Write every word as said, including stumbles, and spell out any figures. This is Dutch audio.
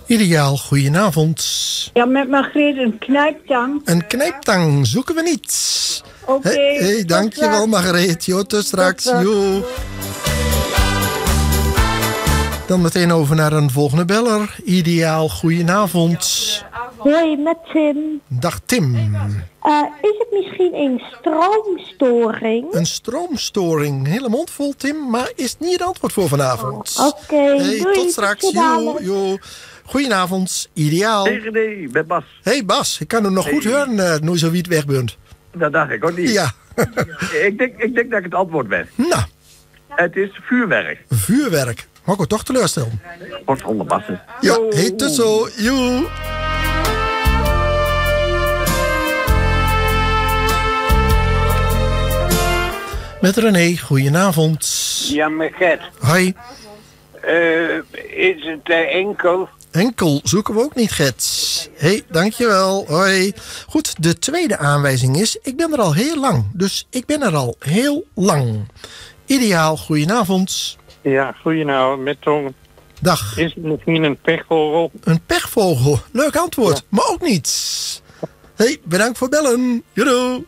Ideaal, goedenavond. Ja, met Margreet een knijptang. Een knijptang zoeken we niet. Oké. Hey, hey, dankjewel Margreet. Jo, tot straks. Tot straks. Jo. Dan meteen over naar een volgende beller. Ideaal, goedenavond. Hoi, met Tim. Dag Tim. Uh, is het misschien een stroomstoring? Een stroomstoring. Hele mond vol Tim, maar is niet het antwoord voor vanavond. Oké, okay, hey, doei. Tot straks. Jo, jo. Goedenavond, Ideaal. Hey René, met Bas. Hey Bas, ik kan hem nog hey. goed horen, uh, nu zo wie het weg bent. Dat dacht ik ook niet. Ja. ik, denk, ik denk dat ik het antwoord ben. Nou. Het is vuurwerk. Vuurwerk. Mag ik ook toch teleurstellen? Wordt zonder bassen. Ja, heet het zo. Joe. Met René, goedenavond. Ja, met Gert. Hoi. Uh, is het uh, enkel? Enkel zoeken we ook niet, Gert. Hé, hey, dankjewel. Hoi. Goed, de tweede aanwijzing is... ik ben er al heel lang, dus ik ben er al heel lang. Ideaal, goedenavond. Ja, goedenavond, met Tom. Dag. Is het misschien een pechvogel? Een pechvogel, leuk antwoord, ja. Maar ook niet. Hé, hey, bedankt voor bellen. Joedoe.